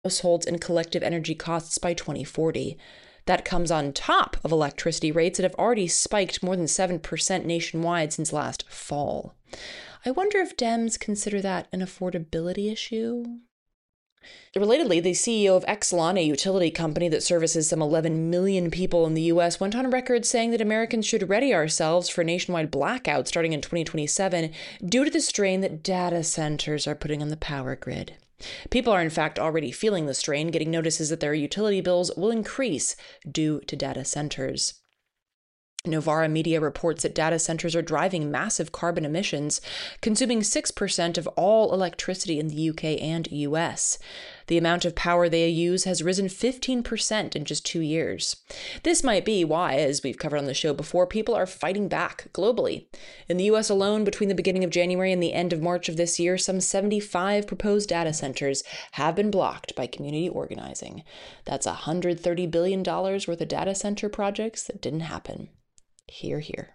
households and collective energy costs by 2040. That comes on top of electricity rates that have already spiked more than 7% nationwide since last fall. I wonder if Dems consider that an affordability issue? Relatedly, the CEO of Exelon, a utility company that services some 11 million people in the U.S., went on record saying that Americans should ready ourselves for nationwide blackouts starting in 2027 due to the strain that data centers are putting on the power grid. People are in fact already feeling the strain, getting notices that their utility bills will increase due to data centers. Novara Media reports that data centers are driving massive carbon emissions, consuming 6% of all electricity in the UK and US. The amount of power they use has risen 15% in just 2 years. This might be why, as we've covered on the show before, people are fighting back globally. In the US alone, between the beginning of January and the end of March of this year, some 75 proposed data centers have been blocked by community organizing. That's $130 billion worth of data center projects that didn't happen. Hear, hear.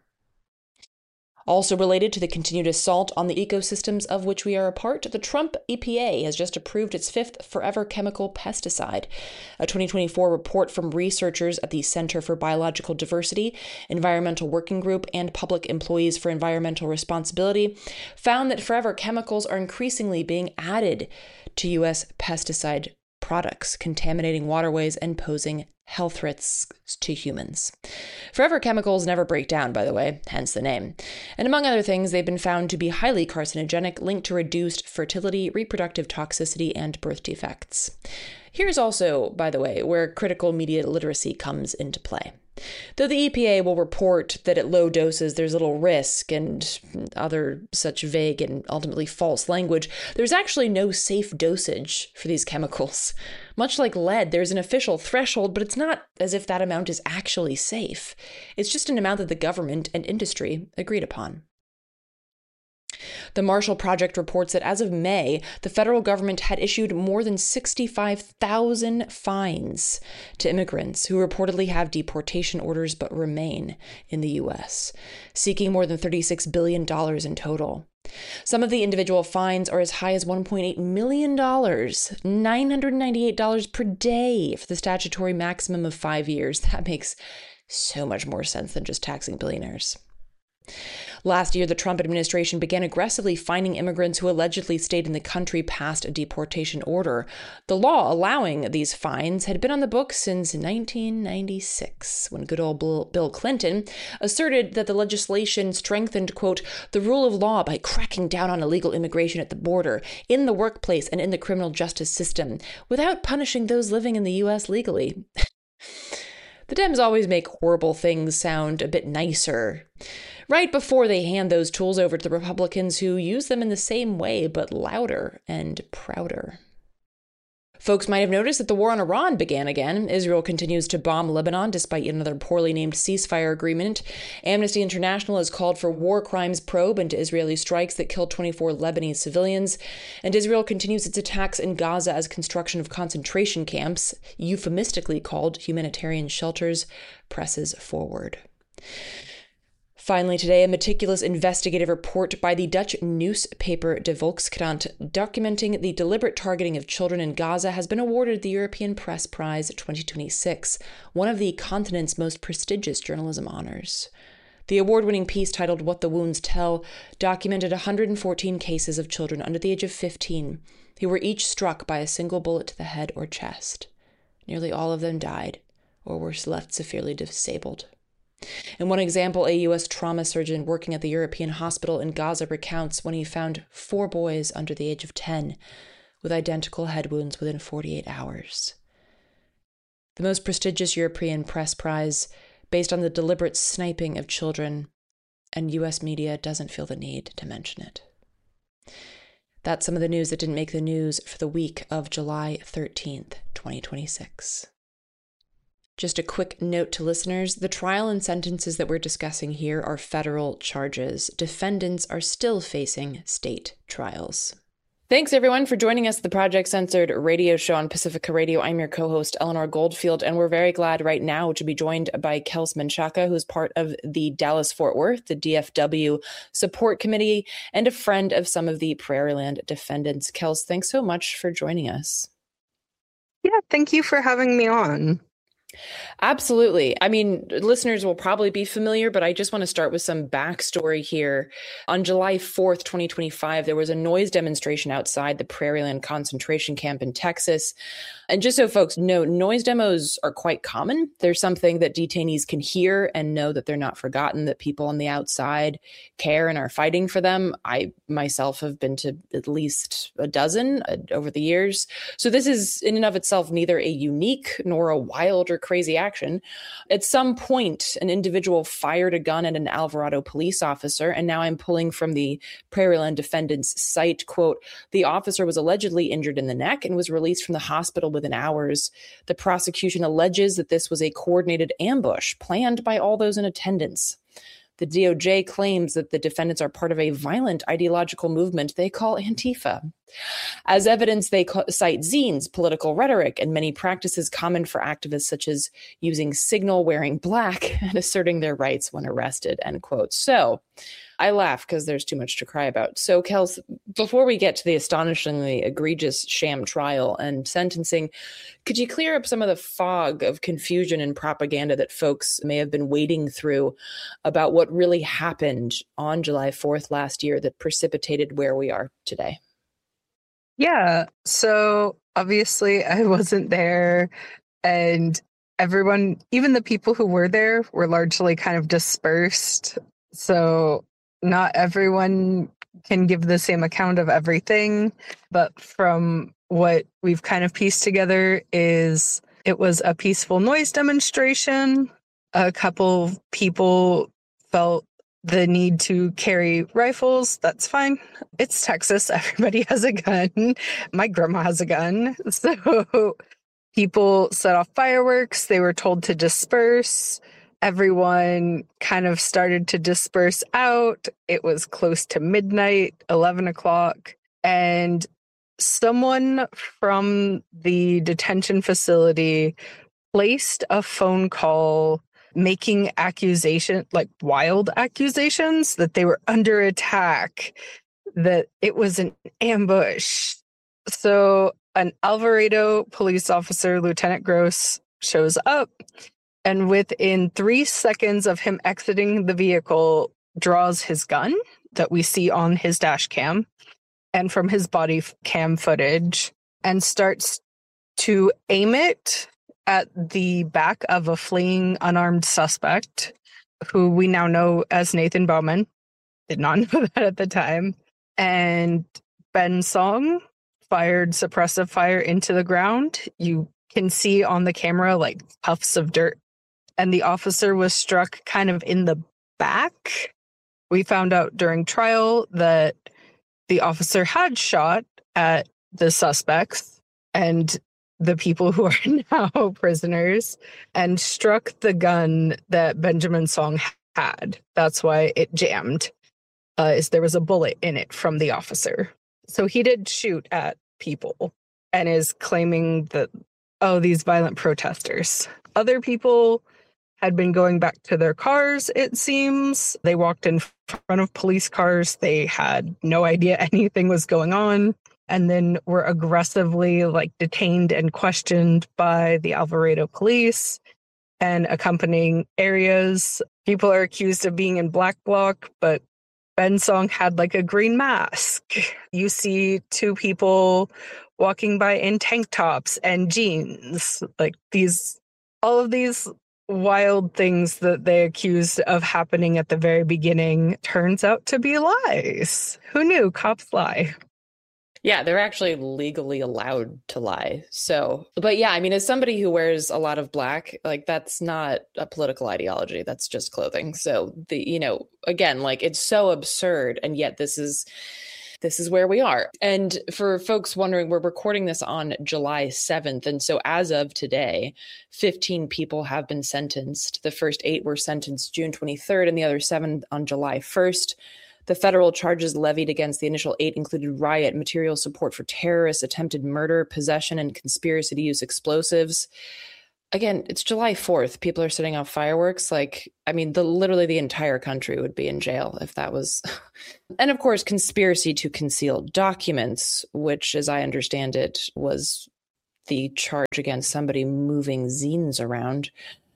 Also related to the continued assault on the ecosystems of which we are a part, the Trump EPA has just approved its fifth forever chemical pesticide. A 2024 report from researchers at the Center for Biological Diversity, Environmental Working Group, and Public Employees for Environmental Responsibility found that forever chemicals are increasingly being added to U.S. pesticide products, contaminating waterways and posing health risks to humans. Forever chemicals never break down, by the way, hence the name. And among other things, they've been found to be highly carcinogenic, linked to reduced fertility, reproductive toxicity, and birth defects. Here's also, by the way, where critical media literacy comes into play. Though the EPA will report that at low doses there's little risk and other such vague and ultimately false language, there's actually no safe dosage for these chemicals. Much like lead, there's an official threshold, but it's not as if that amount is actually safe. It's just an amount that the government and industry agreed upon. The Marshall Project reports that as of May, the federal government had issued more than 65,000 fines to immigrants who reportedly have deportation orders but remain in the U.S., seeking more than $36 billion in total. Some of the individual fines are as high as $1.8 million, $998 per day for the statutory maximum of 5 years. That makes so much more sense than just taxing billionaires. Last year, the Trump administration began aggressively fining immigrants who allegedly stayed in the country past a deportation order. The law allowing these fines had been on the books since 1996, when good old Bill Clinton asserted that the legislation strengthened, quote, the rule of law by cracking down on illegal immigration at the border, in the workplace, and in the criminal justice system, without punishing those living in the U.S. legally. The Dems always make horrible things sound a bit nicer, right before they hand those tools over to the Republicans who use them in the same way, but louder and prouder. Folks might have noticed that the war on Iran began again. Israel continues to bomb Lebanon despite yet another poorly named ceasefire agreement. Amnesty International has called for war crimes probe into Israeli strikes that killed 24 Lebanese civilians. And Israel continues its attacks in Gaza as construction of concentration camps, euphemistically called humanitarian shelters, presses forward. Finally today, a meticulous investigative report by the Dutch newspaper De Volkskrant documenting the deliberate targeting of children in Gaza has been awarded the European Press Prize 2026, one of the continent's most prestigious journalism honors. The award-winning piece titled What the Wounds Tell documented 114 cases of children under the age of 15 who were each struck by a single bullet to the head or chest. Nearly all of them died or were left severely disabled. In one example, a U.S. trauma surgeon working at the European hospital in Gaza recounts when he found 4 boys under the age of 10 with identical head wounds within 48 hours. The most prestigious European Press Prize based on the deliberate sniping of children, and U.S. media doesn't feel the need to mention it. That's some of the news that didn't make the news for the week of July 13th, 2026. Just a quick note to listeners, the trial and sentences that we're discussing here are federal charges. Defendants are still facing state trials. Thanks, everyone, for joining us at the Project Censored radio show on Pacifica Radio. I'm your co-host, Eleanor Goldfield, and we're very glad right now to be joined by Kels Menchaca, who's part of the Dallas-Fort Worth, the DFW support committee, and a friend of some of the Prairieland defendants. Kels, thanks so much for joining us. thank you for having me on. Absolutely. I mean, listeners will probably be familiar, but I just want to start with some backstory here. On July 4th, 2025, there was a noise demonstration outside the Prairieland concentration camp in Texas. And just so folks know, noise demos are quite common. They're something that detainees can hear and know that they're not forgotten, that people on the outside care and are fighting for them. I myself have been to at least a dozen over the years. So this is in and of itself neither a unique nor a wild or crazy action. At some point, an individual fired a gun at an Alvarado police officer, and now I'm pulling from the Prairieland defendant's site, quote, "The officer was allegedly injured in the neck and was released from the hospital within hours. The prosecution alleges that this was a coordinated ambush planned by all those in attendance." The DOJ claims that the defendants are part of a violent ideological movement they call Antifa. As evidence, they cite zines, political rhetoric, and many practices common for activists, such as using signal, wearing black, and asserting their rights when arrested, end quote. So I laugh because there's too much to cry about. So, Kels, before we get to the astonishingly egregious sham trial and sentencing, could you clear up some of the fog of confusion and propaganda that folks may have been wading through about what really happened on July 4th last year that precipitated where we are today? Yeah, so obviously I wasn't there, and everyone, even the people who were there, were largely kind of dispersed. So not everyone can give the same account of everything, but from what we've kind of pieced together is it was a peaceful noise demonstration. A couple people felt the need to carry rifles. That's fine. It's Texas. Everybody has a gun. My grandma has a gun. So people set off fireworks. They were told to disperse. Everyone kind of started to disperse out. It was close to midnight, 11 o'clock. And someone from the detention facility placed a phone call making like wild accusations that they were under attack, that it was an ambush. So an Alvarado police officer, Lieutenant Gross, shows up, and within 3 seconds of him exiting the vehicle, draws his gun that we see on his dash cam and from his body cam footage, and starts to aim it at the back of a fleeing unarmed suspect, who we now know as Nathan Bowman. Did not know that at the time. And Ben Song fired suppressive fire into the ground. You can see on the camera like puffs of dirt. And the officer was struck kind of in the back. We found out during trial that the officer had shot at the suspects and the people who are now prisoners, and struck the gun that Benjamin Song had. That's why it jammed, is there was a bullet in it from the officer. So he did shoot at people and is claiming that, oh, these violent protesters. Other people had been going back to their cars, it seems. They walked in front of police cars. They had no idea anything was going on, and then were aggressively detained and questioned by the Alvarado police and accompanying areas. People are accused of being in black bloc, but Ben Song had a green mask. You see two people walking by in tank tops and jeans. All of these wild things that they accused of happening at the very beginning turns out to be lies. Who knew? Cops lie. Yeah, they're actually legally allowed to lie. So, but yeah, I mean, as somebody who wears a lot of black, that's not a political ideology. That's just clothing. So again, it's so absurd. And yet this is where we are. And for folks wondering, we're recording this on July 7th. And so as of today, 15 people have been sentenced. The first 8 were sentenced June 23rd and the other 7 on July 1st. The federal charges levied against the initial 8 included riot, material support for terrorists, attempted murder, possession, and conspiracy to use explosives. Again, it's July 4th. People are setting off fireworks. Literally the entire country would be in jail if that was. And of course, conspiracy to conceal documents, which, as I understand it, was the charge against somebody moving zines around.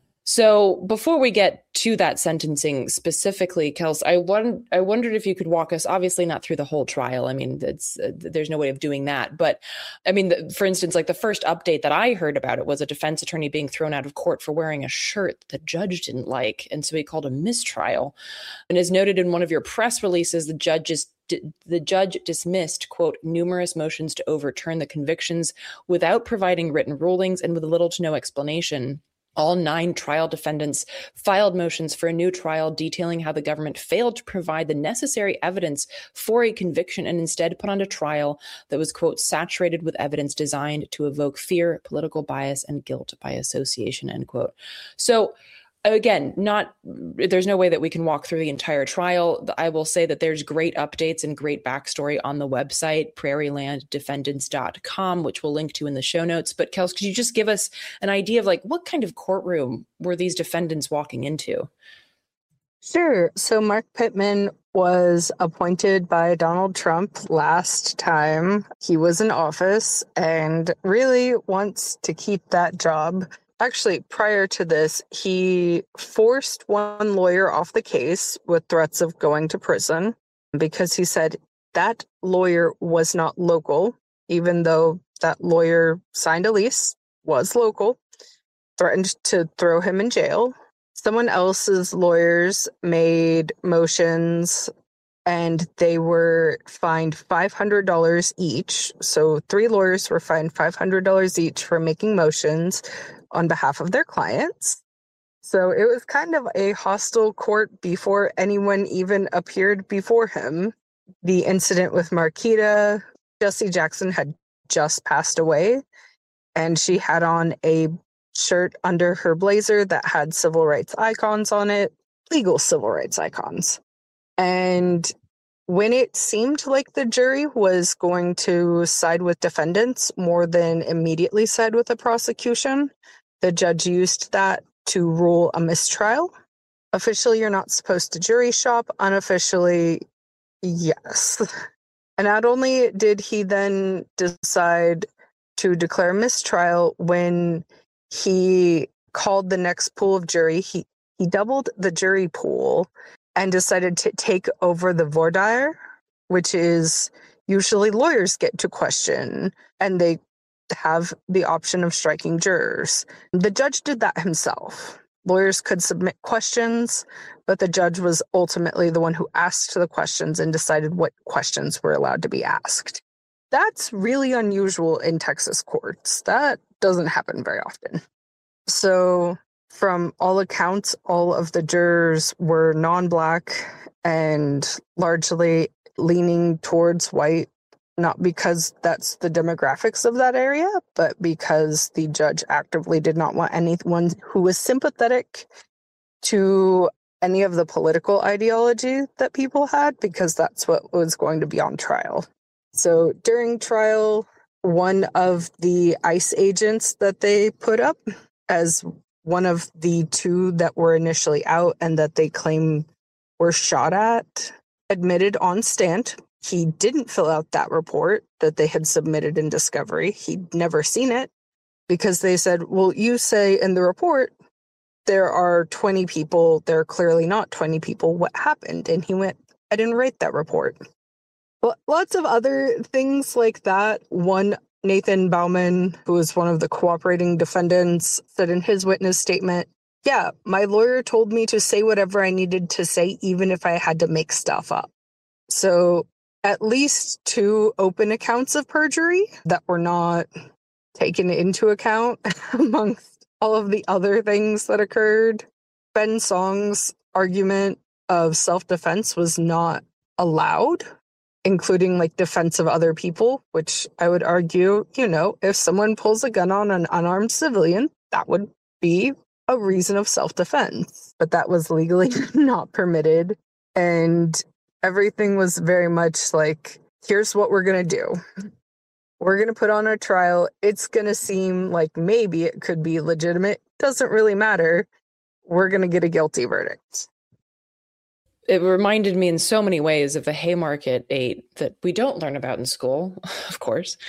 So before we get to that sentencing specifically, Kels, I wondered if you could walk us, obviously not through the whole trial. I mean, there's no way of doing that. But I mean, for instance, like the first update that I heard about it was a defense attorney being thrown out of court for wearing a shirt the judge didn't like. And so he called a mistrial. And as noted in one of your press releases, the judge dismissed, quote, numerous motions to overturn the convictions without providing written rulings and with little to no explanation. All 9 trial defendants filed motions for a new trial detailing how the government failed to provide the necessary evidence for a conviction and instead put on a trial that was, quote, saturated with evidence designed to evoke fear, political bias, and guilt by association, end quote. So again, there's no way that we can walk through the entire trial. I will say that there's great updates and great backstory on the website, prairielanddefendants.com, which we'll link to in the show notes. But Kels, could you just give us an idea of like what kind of courtroom were these defendants walking into? Sure. So Mark Pittman was appointed by Donald Trump last time he was in office and really wants to keep that job. Actually, prior to this, he forced one lawyer off the case with threats of going to prison because he said that lawyer was not local, even though that lawyer signed a lease, was local, threatened to throw him in jail. Someone else's lawyers made motions and they were fined $500 each. So 3 lawyers were fined $500 each for making motions on behalf of their clients. So it was kind of a hostile court before anyone even appeared before him. The incident with Marquita, Jesse Jackson had just passed away, and she had on a shirt under her blazer that had civil rights icons on it, legal civil rights icons. And when it seemed like the jury was going to side with defendants more than immediately side with the prosecution, the judge used that to rule a mistrial. Officially, you're not supposed to jury shop. Unofficially, yes. And not only did he then decide to declare mistrial when he called the next pool of jury, he doubled the jury pool and decided to take over the voir dire, which is usually lawyers get to question, and they have the option of striking jurors. The judge did that himself. Lawyers could submit questions, but the judge was ultimately the one who asked the questions and decided what questions were allowed to be asked. That's really unusual in Texas courts. That doesn't happen very often. So, from all accounts, all of the jurors were non-Black and largely leaning towards white. Not because that's the demographics of that area, but because the judge actively did not want anyone who was sympathetic to any of the political ideology that people had, because that's what was going to be on trial. So during trial, one of the ICE agents that they put up as one of the 2 that were initially out and that they claim were shot at admitted on stand he didn't fill out that report that they had submitted in discovery. He'd never seen it because they said, well, you say in the report there are 20 people. There are clearly not 20 people. What happened? And he went, I didn't write that report. But lots of other things like that. One, Nathan Bauman, who was one of the cooperating defendants, said in his witness statement, yeah, my lawyer told me to say whatever I needed to say, even if I had to make stuff up. So at least 2 open accounts of perjury that were not taken into account amongst all of the other things that occurred. Ben Song's argument of self-defense was not allowed, including like defense of other people, which I would argue, if someone pulls a gun on an unarmed civilian, that would be a reason of self-defense. But that was legally not permitted. And everything was very much like, here's what we're going to do. We're going to put on a trial. It's going to seem like maybe it could be legitimate. Doesn't really matter. We're going to get a guilty verdict. It reminded me in so many ways of the Haymarket 8 that we don't learn about in school, of course.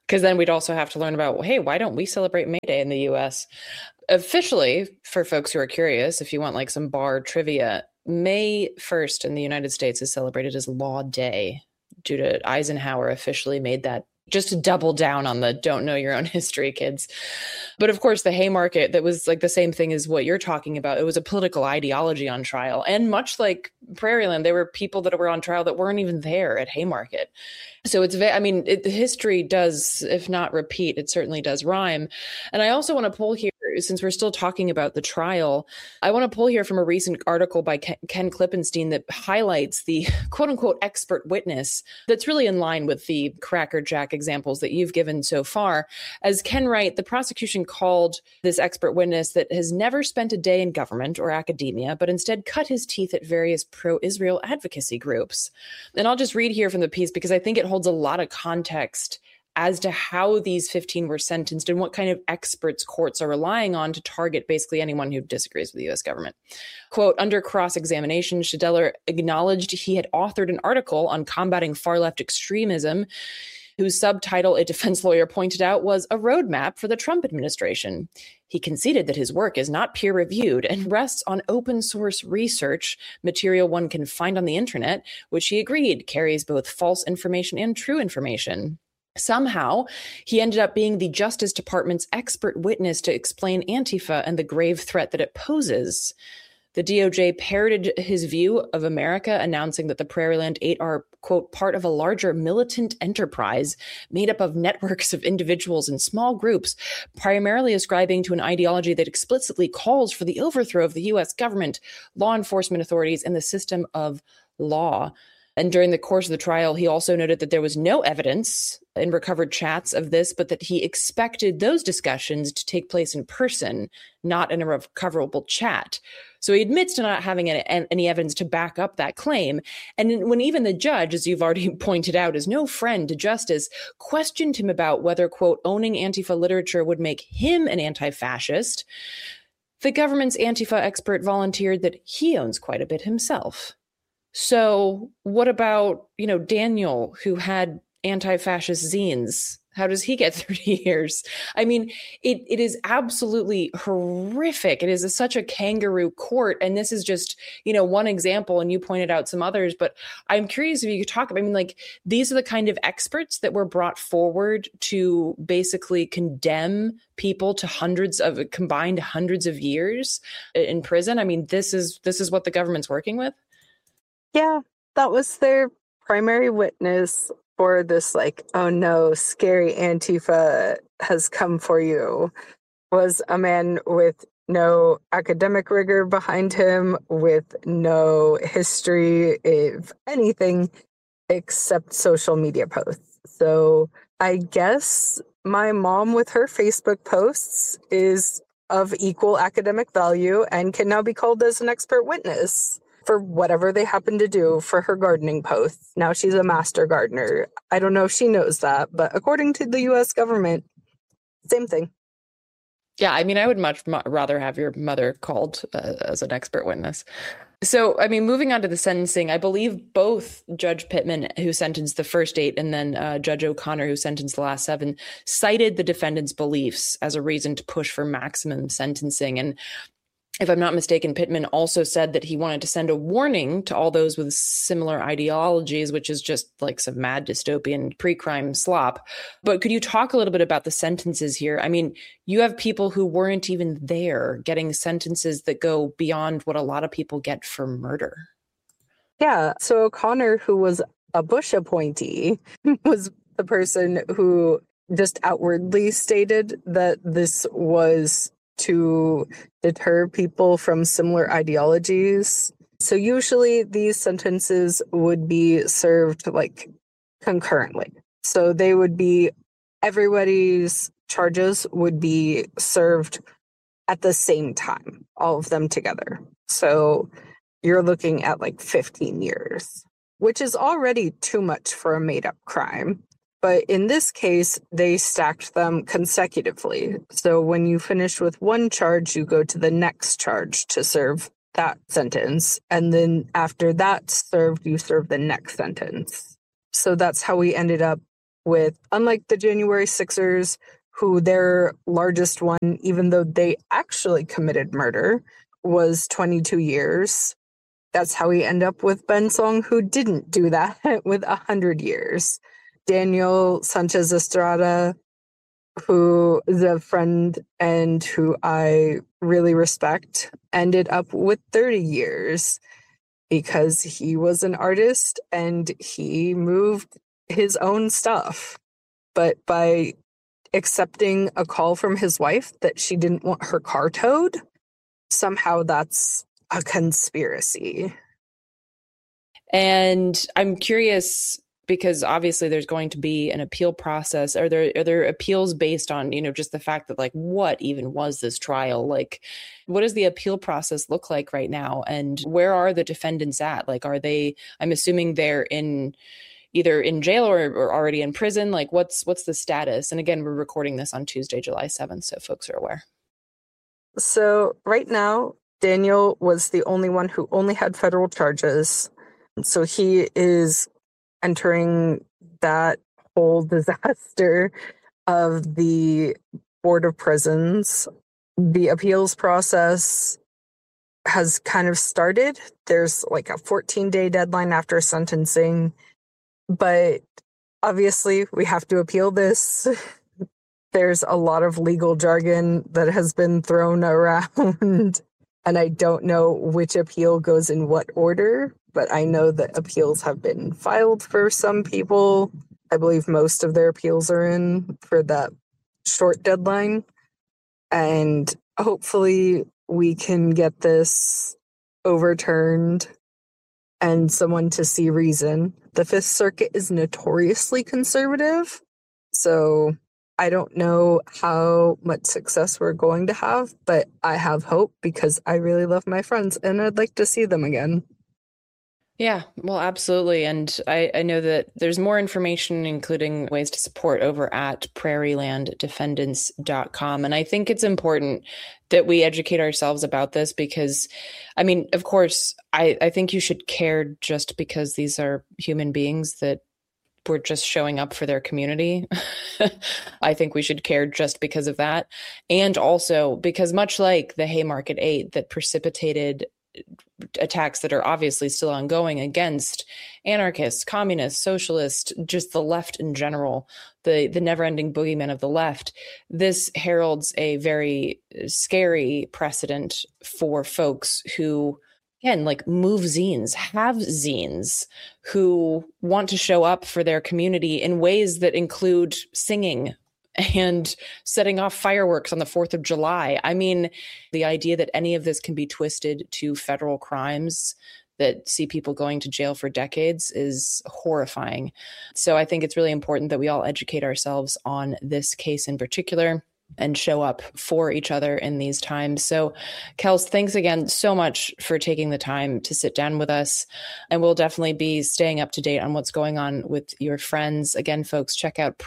Because then we'd also have to learn about, hey, why don't we celebrate May Day in the US? Officially, for folks who are curious, if you want like some bar trivia, May 1st in the United States is celebrated as Law Day due to Eisenhower officially made that, just to double down on the don't know your own history, kids. But of course, the Haymarket, that was like the same thing as what you're talking about. It was a political ideology on trial. And much like Prairieland, there were people that were on trial that weren't even there at Haymarket. So it's, history does, if not repeat, it certainly does rhyme. And I also want to pull here, since we're still talking about the trial, I want to pull here from a recent article by Ken Klippenstein that highlights the quote unquote expert witness that's really in line with the Cracker Jack examples that you've given so far. As Ken writes, the prosecution called this expert witness that has never spent a day in government or academia, but instead cut his teeth at various pro-Israel advocacy groups. And I'll just read here from the piece because I think it holds a lot of context as to how these 15 were sentenced and what kind of experts courts are relying on to target basically anyone who disagrees with the U.S. government. Quote, under cross-examination, Schedeler acknowledged he had authored an article on combating far-left extremism, whose subtitle, a defense lawyer pointed out, was a roadmap for the Trump administration. He conceded that his work is not peer-reviewed and rests on open-source research, material one can find on the internet, which he agreed carries both false information and true information. Somehow, he ended up being the Justice Department's expert witness to explain Antifa and the grave threat that it poses. The DOJ parroted his view of America, announcing that the Prairieland 8 are, quote, part of a larger militant enterprise made up of networks of individuals and small groups, primarily ascribing to an ideology that explicitly calls for the overthrow of the U.S. government, law enforcement authorities, and the system of law. And during the course of the trial, he also noted that there was no evidence in recovered chats of this, but that he expected those discussions to take place in person, not in a recoverable chat. So he admits to not having any evidence to back up that claim. And when even the judge, as you've already pointed out, is no friend to justice, questioned him about whether, quote, owning Antifa literature would make him an anti-fascist, the government's Antifa expert volunteered that he owns quite a bit himself. So what about, Daniel, who had anti-fascist zines? How does he get 30 years? I mean, it is absolutely horrific. It is such a kangaroo court. And this is just, one example. And you pointed out some others. But I'm curious if you could talk about, these are the kind of experts that were brought forward to basically condemn people to combined hundreds of years in prison. I mean, this is what the government's working with. Yeah, that was their primary witness for this, oh no, scary Antifa has come for you, was a man with no academic rigor behind him, with no history of anything except social media posts. So I guess my mom with her Facebook posts is of equal academic value and can now be called as an expert witness for whatever they happen to do for her gardening posts. Now she's a master gardener. I don't know if she knows that, but according to the U.S. government, same thing. Yeah, I would much rather have your mother called as an expert witness. So, moving on to the sentencing, I believe both Judge Pittman, who sentenced the first 8, and then Judge O'Connor, who sentenced the last 7, cited the defendant's beliefs as a reason to push for maximum sentencing. And if I'm not mistaken, Pittman also said that he wanted to send a warning to all those with similar ideologies, which is just like some mad dystopian pre-crime slop. But could you talk a little bit about the sentences here? You have people who weren't even there getting sentences that go beyond what a lot of people get for murder. Yeah. So O'Connor, who was a Bush appointee, was the person who just outwardly stated that this was to deter people from similar ideologies. So usually these sentences would be served concurrently. So they would be, everybody's charges would be served at the same time, all of them together. So you're looking at 15 years, which is already too much for a made-up crime. But in this case, they stacked them consecutively. So when you finish with one charge, you go to the next charge to serve that sentence. And then after that's served, you serve the next sentence. So that's how we ended up with, unlike the January Sixers, who their largest one, even though they actually committed murder, was 22 years. That's how we end up with Ben Song, who didn't do that with 100 years. Daniel Sanchez Estrada, who is a friend and who I really respect, ended up with 30 years because he was an artist and he moved his own stuff. But by accepting a call from his wife that she didn't want her car towed, somehow that's a conspiracy. And I'm curious, because obviously there's going to be an appeal process. Are there appeals based on, just the fact that, like, what even was this trial? Like, what does the appeal process look like right now? And where are the defendants at? Like, I'm assuming they're either in jail or already in prison. Like, what's the status? And again, we're recording this on Tuesday, July 7th, so folks are aware. So right now, Daniel was the only one who only had federal charges. So he is entering that whole disaster of the Board of Prisons. The appeals process has kind of started. There's like a 14-day deadline after sentencing, but obviously we have to appeal this. There's a lot of legal jargon that has been thrown around, and I don't know which appeal goes in what order, but I know that appeals have been filed for some people. I believe most of their appeals are in for that short deadline, and hopefully we can get this overturned and someone to see reason. The Fifth Circuit is notoriously conservative, so I don't know how much success we're going to have, but I have hope because I really love my friends and I'd like to see them again. Yeah, well, absolutely. And I know that there's more information, including ways to support, over at prairielanddefendants.com. And I think it's important that we educate ourselves about this because, I mean, of course, I think you should care just because these are human beings that were just showing up for their community. I think we should care just because of that. And also because, much like the Haymarket 8 that precipitated attacks that are obviously still ongoing against anarchists, communists, socialists, just the left in general, the never-ending boogeyman of the left, this heralds a very scary precedent for folks who, again, like, move zines, have zines, who want to show up for their community in ways that include singing and setting off fireworks on the 4th of July. I mean, the idea that any of this can be twisted to federal crimes that see people going to jail for decades is horrifying. So I think it's really important that we all educate ourselves on this case in particular and show up for each other in these times. So, Kels, thanks again so much for taking the time to sit down with us. And we'll definitely be staying up to date on what's going on with your friends. Again, folks, check out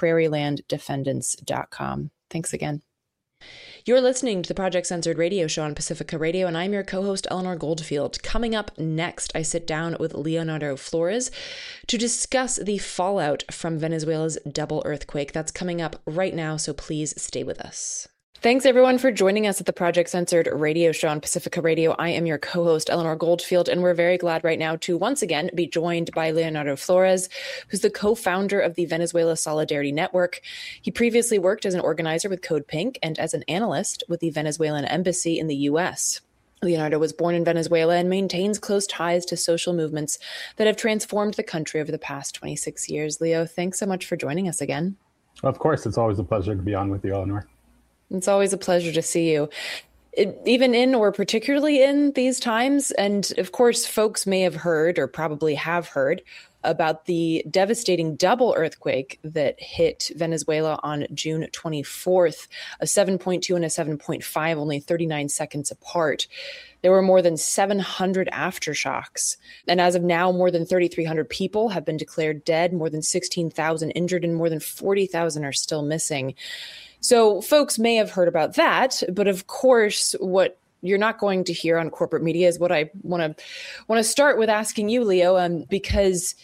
prairielanddefendants.com. Thanks again. You're listening to the Project Censored radio show on Pacifica Radio, and I'm your co-host, Eleanor Goldfield. Coming up next, I sit down with Leonardo Flores to discuss the fallout from Venezuela's double earthquake. That's coming up right now, so please stay with us. Thanks, everyone, for joining us at the Project Censored radio show on Pacifica Radio. I am your co-host, Eleanor Goldfield, and we're very glad right now to once again be joined by Leonardo Flores, who's the co-founder of the Venezuela Solidarity Network. He previously worked as an organizer with Code Pink and as an analyst with the Venezuelan embassy in the U.S. Leonardo was born in Venezuela and maintains close ties to social movements that have transformed the country over the past 26 years. Leo, thanks so much for joining us again. Of course, it's always a pleasure to be on with you, Eleanor. It's always a pleasure to see you, even in or particularly in these times. And of course, folks may have heard or probably have heard about the devastating double earthquake that hit Venezuela on June 24th, a 7.2 and a 7.5, only 39 seconds apart. There were more than 700 aftershocks. And as of now, more than 3,300 people have been declared dead, more than 16,000 injured, and more than 40,000 are still missing. So folks may have heard about that, but of course, what you're not going to hear on corporate media is what I want to start with asking you, Leo, because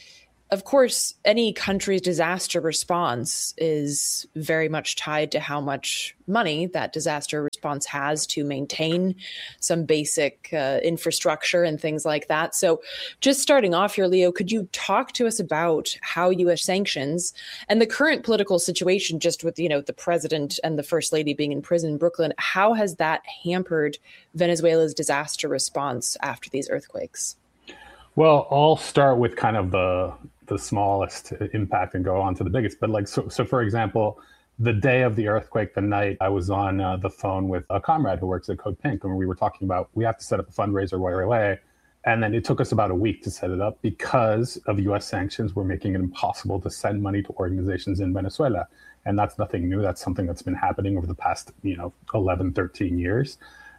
of course, any country's disaster response is very much tied to how much money that disaster response has to maintain some basic infrastructure and things like that. So just starting off here, Leo, could you talk to us about how U.S. sanctions and the current political situation, just with, the president and the first lady being in prison in Brooklyn, how has that hampered Venezuela's disaster response after these earthquakes? Well, I'll start with kind of the smallest impact and go on to the biggest. But so for example, the day of the earthquake, the night, I was on the phone with a comrade who works at Code Pink, and we were talking about we have to set up a fundraiser right away. And then it took us about a week to set it up because of U.S. sanctions were making it impossible to send money to organizations in Venezuela. And that's nothing new. That's something that's been happening over the past, 11, 13 years.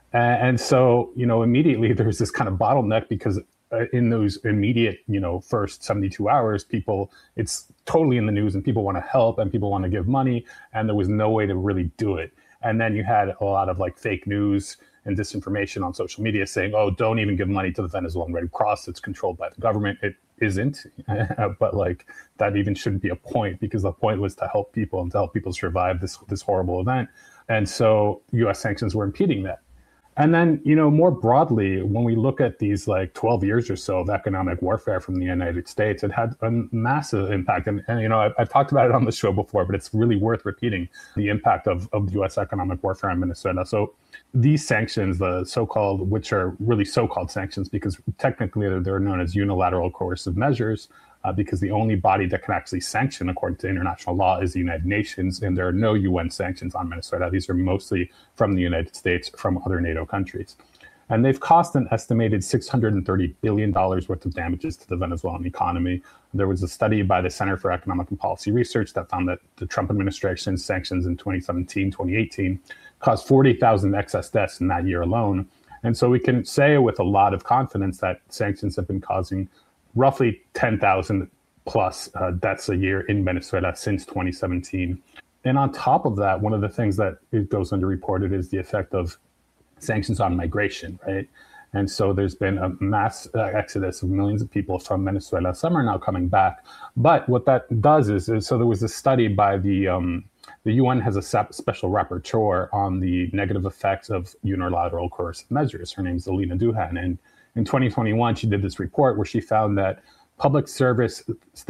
And so, immediately there's this kind of bottleneck because in those immediate, first 72 hours, it's totally in the news and people want to help and people want to give money. And there was no way to really do it. And then you had a lot of fake news and disinformation on social media saying, oh, don't even give money to the Venezuelan Red Cross. It's controlled by the government. It isn't. But that even shouldn't be a point, because the point was to help people and to help people survive this horrible event. And so US sanctions were impeding that. And then, more broadly, when we look at these 12 years or so of economic warfare from the United States, it had a massive impact. And I've talked about it on the show before, but it's really worth repeating the impact of the U.S. economic warfare in Venezuela. So these sanctions, which are really so-called sanctions, because technically they're known as unilateral coercive measures, because the only body that can actually sanction according to international law is the United Nations, and there are no UN sanctions on Venezuela. These are mostly from the United States, from other NATO countries. And they've cost an estimated $630 billion worth of damages to the Venezuelan economy. There was a study by the Center for Economic and Policy Research that found that the Trump administration's sanctions in 2017, 2018 caused 40,000 excess deaths in that year alone. And so we can say with a lot of confidence that sanctions have been causing roughly 10,000 plus deaths a year in Venezuela since 2017. And on top of that, one of the things that it goes underreported is the effect of sanctions on migration, right? And so there's been a mass exodus of millions of people from Venezuela. Some are now coming back. But what that does is so there was a study by the UN has a special rapporteur on the negative effects of unilateral coercive measures. Her name is Alina Duhan. And in 2021, she did this report where she found that the public service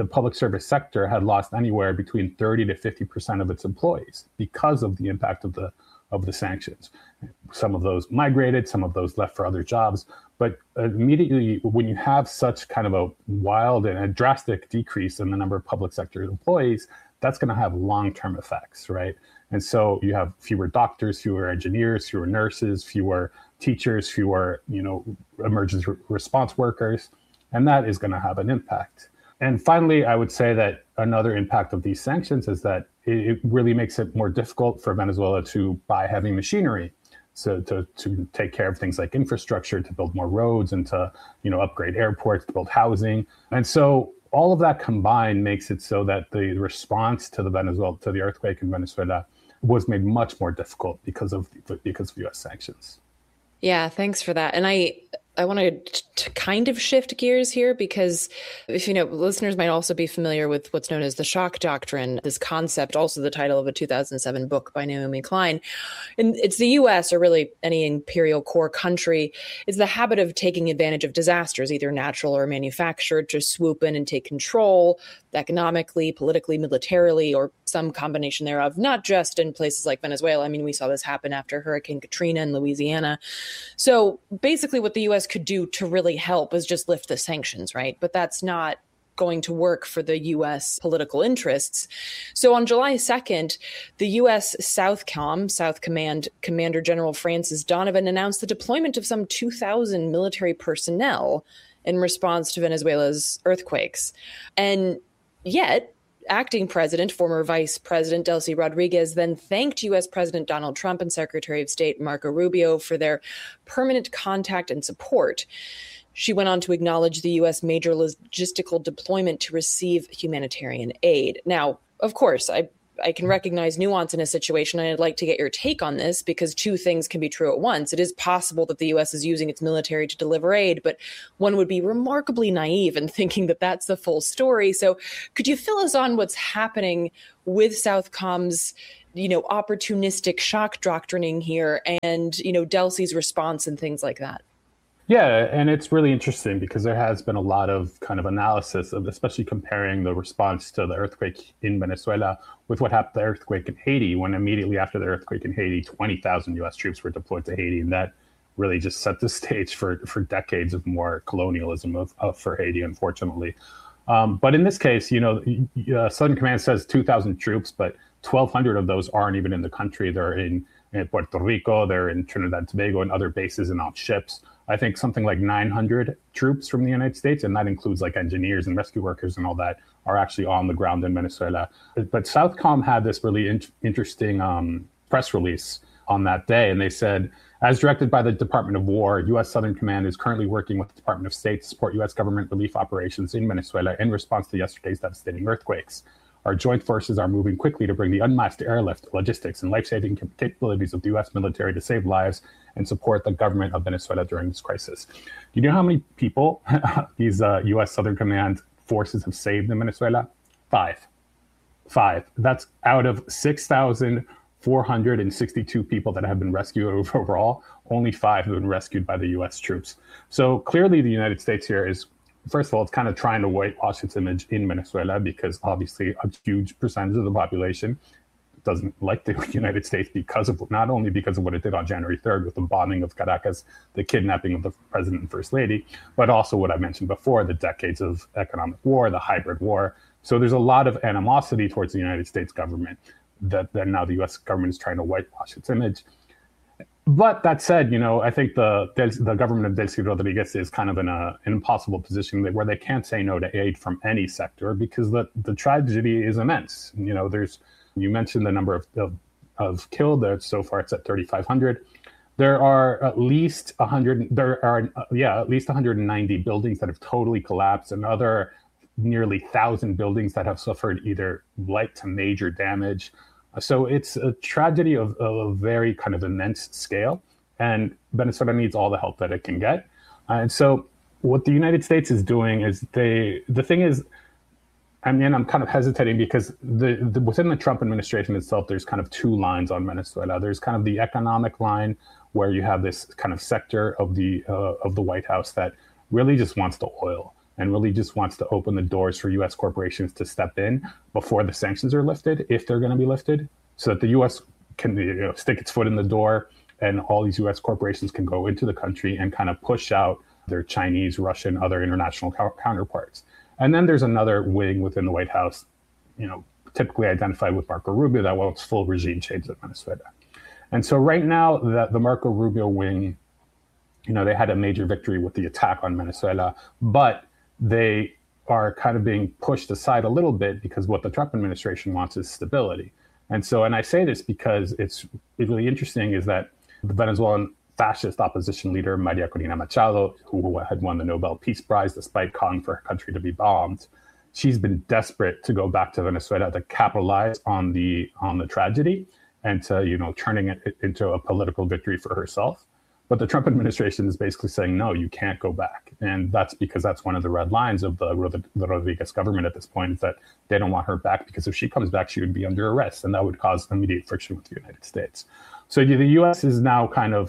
sector had lost anywhere between 30 to 50% of its employees because of the impact of the sanctions. Some of those migrated, some of those left for other jobs. But immediately, when you have such kind of a wild and a drastic decrease in the number of public sector employees, that's going to have long-term effects, right? And so you have fewer doctors, fewer engineers, fewer nurses, fewer teachers, fewer, emergency response workers, and that is going to have an impact. And finally, I would say that another impact of these sanctions is that it really makes it more difficult for Venezuela to buy heavy machinery, so to take care of things like infrastructure, to build more roads, and to upgrade airports, to build housing. And so all of that combined makes it so that the response to the earthquake in Venezuela was made much more difficult because of U.S. sanctions. Yeah, thanks for that. And I wanted to kind of shift gears here because, if listeners might also be familiar with what's known as the shock doctrine, this concept, also the title of a 2007 book by Naomi Klein. And it's the U.S. or really any imperial core country. It's the habit of taking advantage of disasters, either natural or manufactured, to swoop in and take control economically, politically, militarily, or some combination thereof, not just in places like Venezuela. I mean, we saw this happen after Hurricane Katrina in Louisiana. So basically what the U.S. could do to really help is just lift the sanctions, right? But that's not going to work for the U.S. political interests. So on July 2nd, the U.S. South Command Commander General Francis Donovan announced the deployment of some 2,000 military personnel in response to Venezuela's earthquakes. And yet, acting president, former Vice President Delcy Rodriguez, then thanked U.S. President Donald Trump and Secretary of State Marco Rubio for their permanent contact and support. She went on to acknowledge the U.S. major logistical deployment to receive humanitarian aid. Now, of course, I I can recognize nuance in a situation, and I'd like to get your take on this, because two things can be true at once. It is possible that the U.S. is using its military to deliver aid, but one would be remarkably naive in thinking that that's the full story. So could you fill us on what's happening with Southcom's, opportunistic shock doctrining here, and, DELCY's response and things like that? Yeah, and it's really interesting because there has been a lot of kind of analysis of, especially comparing the response to the earthquake in Venezuela with what happened to the earthquake in Haiti, when immediately after the earthquake in Haiti, 20,000 U.S. troops were deployed to Haiti. And that really just set the stage for decades of more colonialism for Haiti, unfortunately. But in this case, Southern Command says 2,000 troops, but 1,200 of those aren't even in the country. They're in Puerto Rico, they're in Trinidad and Tobago, and other bases and on ships. I think something like 900 troops from the United States, and that includes like engineers and rescue workers and all that, are actually on the ground in Venezuela. But Southcom had this really interesting press release on that day, and they said, as directed by the Department of War, U.S. Southern Command is currently working with the Department of State to support U.S. government relief operations in Venezuela in response to yesterday's devastating earthquakes. Our joint forces are moving quickly to bring the unmatched airlift, logistics, and life-saving capabilities of the U.S. military to save lives and support the government of Venezuela during this crisis. Do you know how many people these U.S. Southern Command forces have saved in Venezuela? Five. That's out of 6,462 people that have been rescued overall. Only 5 have been rescued by the U.S. troops. So clearly the United States here is, first of all, it's kind of trying to whitewash its image in Venezuela, because obviously a huge percentage of the population doesn't like the United States not only because of what it did on January 3rd with the bombing of Caracas, the kidnapping of the president and first lady, but also what I mentioned before, the decades of economic war, the hybrid war. So there's a lot of animosity towards the United States government that now the US government is trying to whitewash its image. But that said, I think the government of Delcy Rodriguez is kind of in an impossible position where they can't say no to aid from any sector, because the tragedy is immense. You mentioned the number of killed. So far, it's at 3,500. There are at least 190 buildings that have totally collapsed, and other nearly 1,000 buildings that have suffered either light to major damage. So it's a tragedy of a very kind of immense scale, and Venezuela needs all the help that it can get. And so what the United States is doing is the thing is, I'm kind of hesitating because within the Trump administration itself, there's kind of 2 lines on Venezuela. There's kind of the economic line, where you have this kind of sector of the White House that really just wants the oil and really just wants to open the doors for U.S. corporations to step in before the sanctions are lifted, if they're going to be lifted, so that the U.S. can stick its foot in the door and all these U.S. corporations can go into the country and kind of push out their Chinese, Russian, other international counterparts. And then there's another wing within the White House, typically identified with Marco Rubio, that wants full regime change in Venezuela. And so right now, the Marco Rubio wing, they had a major victory with the attack on Venezuela, but they are kind of being pushed aside a little bit because what the Trump administration wants is stability. And I say this because it's really interesting is that the Venezuelan fascist opposition leader, Maria Corina Machado, who had won the Nobel Peace Prize despite calling for her country to be bombed, she's been desperate to go back to Venezuela to capitalize on the tragedy and to, turning it into a political victory for herself. But the Trump administration is basically saying, no, you can't go back. And that's because that's one of the red lines of the Rodriguez government at this point, is that they don't want her back, because if she comes back, she would be under arrest, and that would cause immediate friction with the United States. So the U.S. is now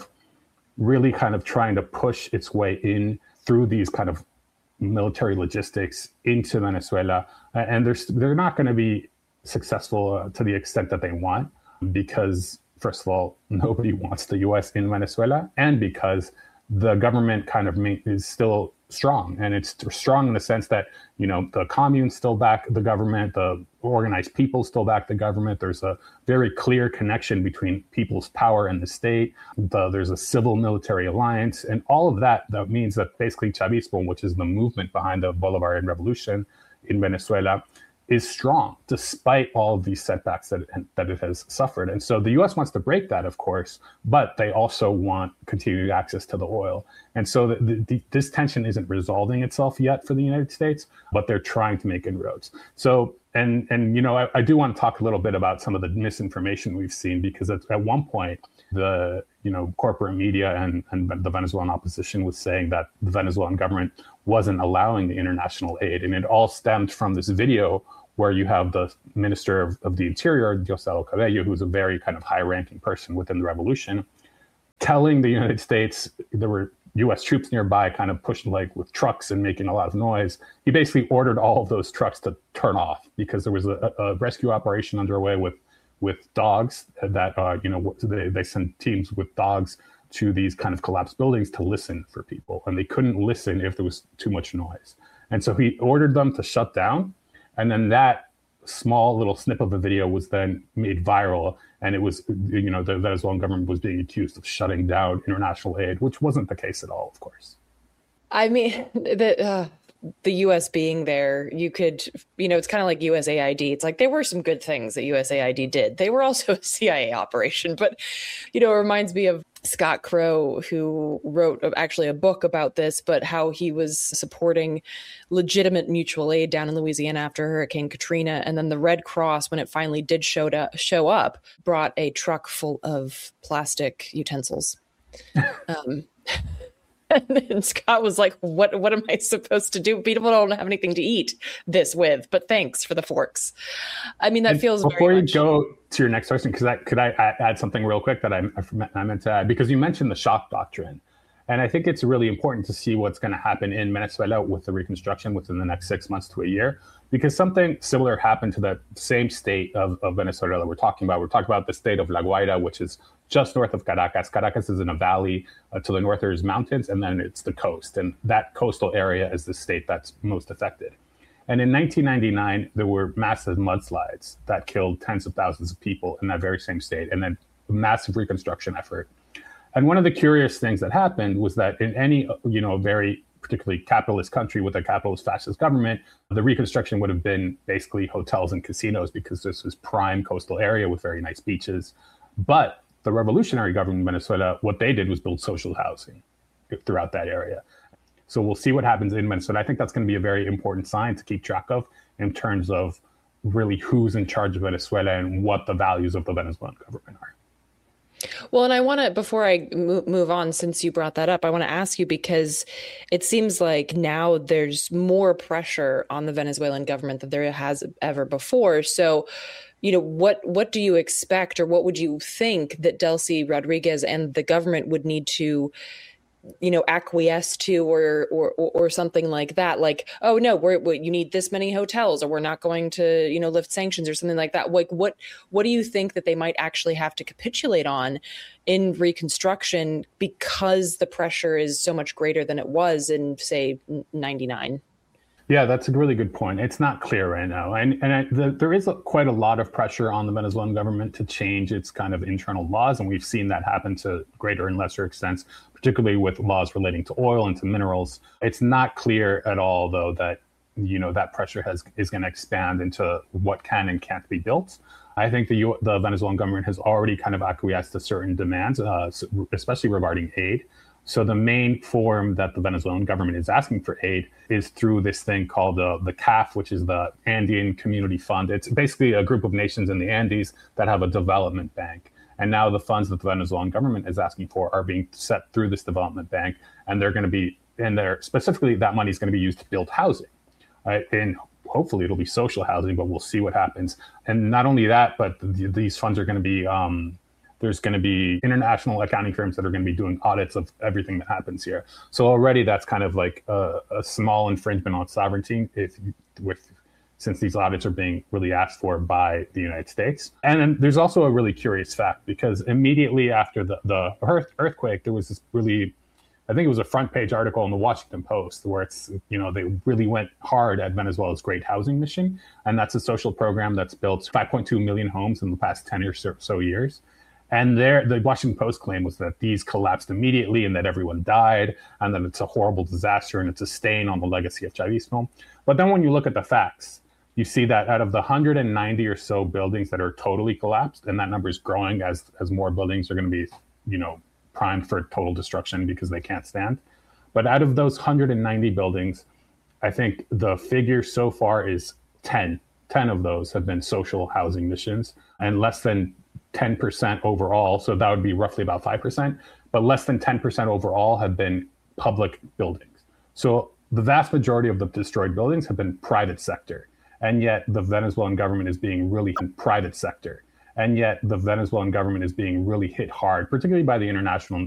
really trying to push its way in through these kind of military logistics into Venezuela. And they're not going to be successful to the extent that they want, because, first of all, nobody wants the U.S. in Venezuela, and because the government is still strong. And it's strong in the sense that, the communes still back the government, the organized people still back the government. There's a very clear connection between people's power and the state. There's a civil military alliance, and all of that means that basically Chavismo, which is the movement behind the Bolivarian revolution in Venezuela, is strong despite all of these setbacks that it has suffered. And so the U.S. wants to break that, of course, but they also want continued access to the oil. And so this tension isn't resolving itself yet for the United States, but they're trying to make inroads. So And I do want to talk a little bit about some of the misinformation we've seen, because at one point the corporate media and the Venezuelan opposition was saying that the Venezuelan government wasn't allowing the international aid, and it all stemmed from this video where you have the Minister of the Interior, Diosdado Cabello, who's a very kind of high-ranking person within the revolution, telling the United States there were U.S. troops nearby, kind of pushed like with trucks and making a lot of noise. He basically ordered all of those trucks to turn off because there was a rescue operation underway with dogs that they sent teams with dogs to these kind of collapsed buildings to listen for people, and they couldn't listen if there was too much noise. And so he ordered them to shut down, and then that small little snip of a video was then made viral, and it was, the Venezuelan government was being accused of shutting down international aid, which wasn't the case at all, of course. I mean, the U.S. being there, you could, it's kind of like USAID. It's like there were some good things that USAID did. They were also a CIA operation, but, it reminds me of Scott Crow, who wrote actually a book about this, but how he was supporting legitimate mutual aid down in Louisiana after Hurricane Katrina. And then the Red Cross, when it finally did show up, brought a truck full of plastic utensils. And Scott was like, what am I supposed to do? People don't have anything to eat this with, but thanks for the forks. I mean, that feels before very you much... go to your next question, could I add something real quick that I meant to add? Because you mentioned the shock doctrine. And I think it's really important to see what's going to happen in Venezuela with the reconstruction within the next 6 months to a year, because something similar happened to that same state of Venezuela that we're talking about. We're talking about the state of La Guaira, which is just north of Caracas. Caracas is in a valley. To the north, there's mountains, and then it's the coast. And that coastal area is the state that's most affected. And in 1999, there were massive mudslides that killed tens of thousands of people in that very same state, and then a massive reconstruction effort. And one of the curious things that happened was that in any, very particularly capitalist country with a capitalist fascist government, the reconstruction would have been basically hotels and casinos, because this was prime coastal area with very nice beaches. But the revolutionary government in Venezuela, what they did was build social housing throughout that area. So we'll see what happens in Venezuela. I think that's going to be a very important sign to keep track of in terms of really who's in charge of Venezuela and what the values of the Venezuelan government are. Well, and I want to, before I move on, since you brought that up, I want to ask you, because it seems like now there's more pressure on the Venezuelan government than there has ever before. So, what do you expect, or what would you think that Delcy Rodriguez and the government would need to, acquiesce to, or something like that? Like, oh no, you need this many hotels, or we're not going to, lift sanctions, or something like that. Like, what do you think that they might actually have to capitulate on in reconstruction, because the pressure is so much greater than it was in, say, 99? Yeah, that's a really good point. It's not clear right now. There is quite a lot of pressure on the Venezuelan government to change its kind of internal laws. And we've seen that happen to greater and lesser extents, particularly with laws relating to oil and to minerals. It's not clear at all, though, that that pressure is going to expand into what can and can't be built. I think the Venezuelan government has already kind of acquiesced to certain demands, especially regarding aid. So the main form that the Venezuelan government is asking for aid is through this thing called the CAF, which is the Andean Community Fund. It's basically a group of nations in the Andes that have a development bank. And now the funds that the Venezuelan government is asking for are being set through this development bank. And they're going to be in there. Specifically, that money is going to be used to build housing. Right? And hopefully it'll be social housing, but we'll see what happens. And not only that, but these funds are going to be there's going to be international accounting firms that are going to be doing audits of everything that happens here. So already that's kind of like a small infringement on sovereignty since these audits are being really asked for by the United States. And then there's also a really curious fact, because immediately after the earthquake, there was this really, I think it was a front page article in the Washington Post where they really went hard at Venezuela's Great Housing Mission. And that's a social program that's built 5.2 million homes in the past 10 or so years. And the Washington Post claim was that these collapsed immediately and that everyone died, and that it's a horrible disaster and it's a stain on the legacy of Chavismo. But then when you look at the facts, you see that out of the 190 or so buildings that are totally collapsed, and that number is growing as more buildings are going to be, primed for total destruction because they can't stand. But out of those 190 buildings, I think the figure so far is 10 10 of those have been social housing missions, and less than 10% overall, so that would be roughly about 5%, but less than 10% overall have been public buildings. So the vast majority of the destroyed buildings have been private sector. And yet the Venezuelan government is being really private sector. And yet the Venezuelan government is being really hit hard, particularly by the international